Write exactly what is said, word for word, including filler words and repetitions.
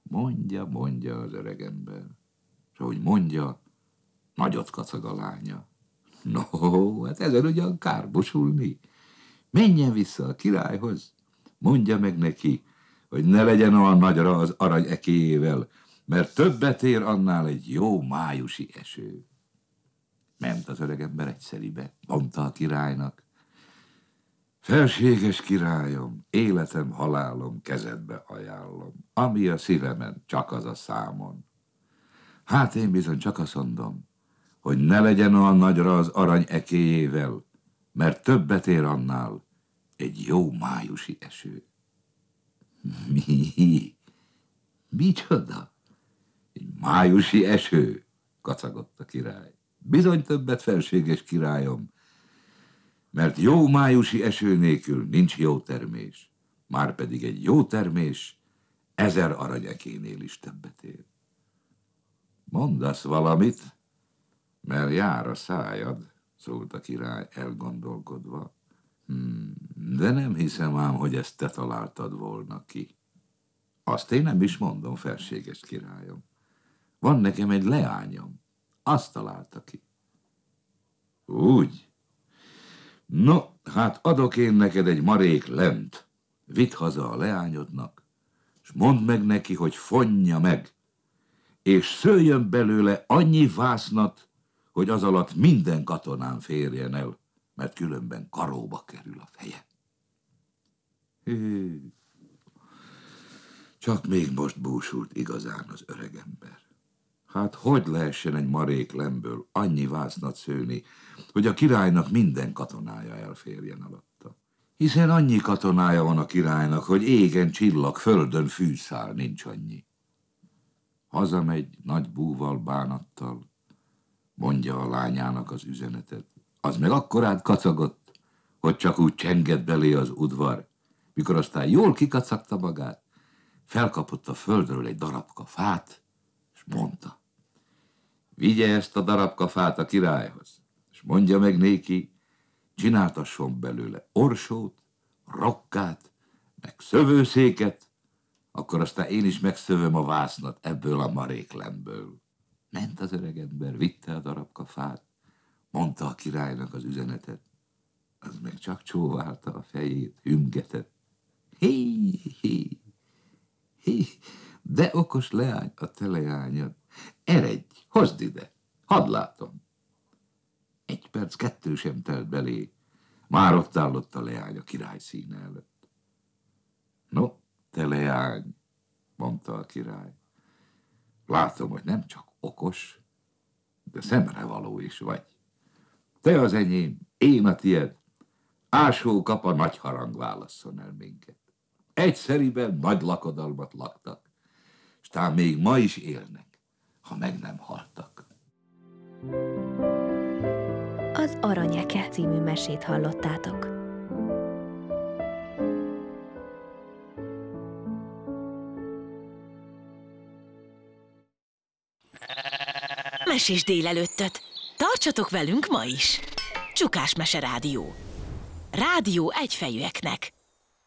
Mondja, mondja az öregember. És ahogy mondja, nagyot kacag a lánya. No, hát ezen ugyan kár busulni. Menjen vissza a királyhoz, mondja meg neki, hogy ne legyen olyan nagyra az arany ekéjével, mert többet ér annál egy jó májusi eső. Ment az öregember egyszeribe, mondta a királynak. Felséges királyom, életem, halálom kezedbe ajánlom, ami a szívemen, csak az a számon. Hát én bizony csak azt mondom, hogy ne legyen olyan nagyra az arany ekéjével, mert többet ér annál egy jó májusi eső. Mi? Micsoda? Egy májusi eső? Kacagott a király. Bizony többet, felséges királyom, mert jó májusi eső nélkül nincs jó termés, márpedig egy jó termés ezer aranyekénél is többet ér. Mondasz valamit, mert jár a szájad, szólt a király elgondolkodva. Hmm, de nem hiszem ám, hogy ezt te találtad volna ki. Azt én nem is mondom, felséges királyom. Van nekem egy leányom, azt találta ki. Úgy? No, hát adok én neked egy marék lent, vidd haza a leányodnak, és mondd meg neki, hogy fonja meg, és szőjön belőle annyi vásznat, hogy az alatt minden katonán férjen el, mert különben karóba kerül a feje. Hű, csak még most búsult igazán az öregember. Hát hogy lehessen egy marék lemből annyi vásznat szőni, hogy a királynak minden katonája elférjen alatta? Hiszen annyi katonája van a királynak, hogy égen csillag, földön fűszál, nincs annyi. Hazamegy nagy búval, bánattal, mondja a lányának az üzenetet. Az meg akkorát kacagott, hogy csak úgy csengett belé az udvar, mikor aztán jól kikacagta magát, felkapott a földről egy darabka fát, és mondta, vigye ezt a darabka fát a királyhoz, és mondja meg néki, csináltasson belőle orsót, rokkát, meg szövőszéket, akkor aztán én is megszövöm a vásznat ebből a maréklemből. Ment az öregember, vitte a darabka fát, mondta a királynak az üzenetet, az meg csak csóválta a fejét, hümgetett. Hé, hé, hé, de okos leány a te leányod. Eredj, hozd ide, hadd látom. Egy perc, kettő sem telt belé, már ott állott a leány a király színe előtt. No, te leány, mondta a király, látom, hogy nem csak okos, de szemrevaló is vagy. Te az enyém, én a tied, ásó kap a nagy harang válasszon el minket. Egyszeriben nagy lakodalmat laktak, s tám még ma is élnek, ha meg nem haltak. Az Aranyeke című mesét hallottátok. Mesés délelőttöt! Tartsatok velünk ma is! Csukás Mese Rádió. Rádió egyfejűeknek.